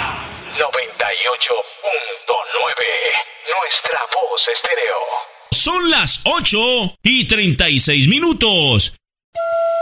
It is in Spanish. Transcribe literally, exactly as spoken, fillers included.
noventa y ocho punto nueve. Nuestra voz estéreo. Son las ocho y treinta y seis minutos.